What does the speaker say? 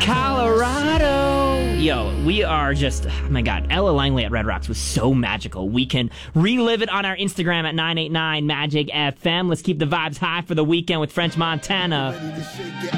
Colorado. Yo, we are just, oh my God, Ella Langley at Red Rocks was so magical. We can relive it on our Instagram at 989 Magic FM. Let's keep the vibes high for the weekend with French Montana.